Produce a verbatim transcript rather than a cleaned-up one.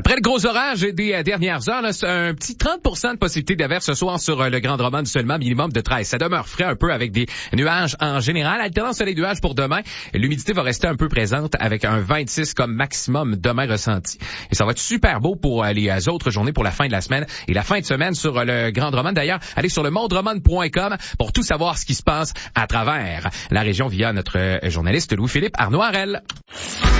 Après le gros orage des euh, dernières heures, là, c'est un petit trente pour cent de possibilité d'averse ce soir sur euh, le Grand Drummond, seulement minimum de treize. Ça demeure frais un peu avec des nuages en général. Alternance soleil nuages pour demain. L'humidité va rester un peu présente avec un vingt-six comme maximum demain ressenti. Et ça va être super beau pour euh, les euh, autres journées pour la fin de la semaine et la fin de semaine sur euh, le Grand Drummond. D'ailleurs, allez sur le mont drummond point com pour tout savoir ce qui se passe à travers la région via notre euh, journaliste Louis-Philippe Arnoirel.